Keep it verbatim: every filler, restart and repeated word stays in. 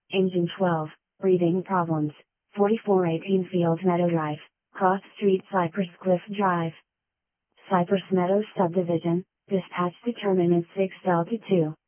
Engine twelve, breathing problems, forty-four eighteen Fields Meadow Drive, Cross Street, Cypress Cliff Drive. Cypress Meadows Subdivision, dispatch determinant six Delta two.